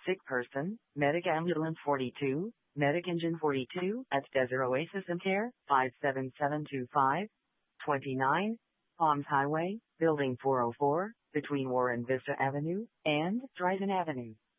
Sick person, Medic Ambulance 42, Medic Engine 42 at Desert Oasis and Care, 57725, 29, Palms Highway, Building 404, between Warren Vista Avenue and Dryden Avenue.